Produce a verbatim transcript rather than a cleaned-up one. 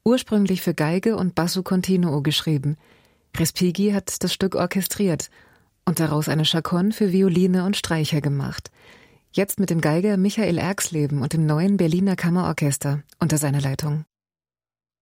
ursprünglich für Geige und Basso Continuo geschrieben. Respighi hat das Stück orchestriert und daraus eine Chaconne für Violine und Streicher gemacht. Jetzt mit dem Geiger Michael Erxleben und dem neuen Berliner Kammerorchester unter seiner Leitung.